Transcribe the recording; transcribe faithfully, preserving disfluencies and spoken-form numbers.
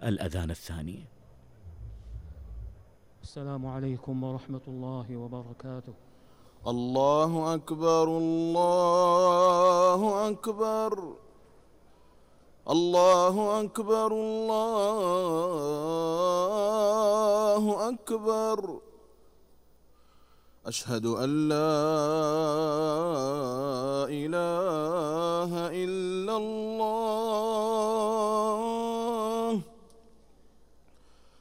الأذان الثاني. السلام عليكم ورحمة الله وبركاته. الله أكبر الله أكبر الله أكبر الله أكبر. أشهد أن لا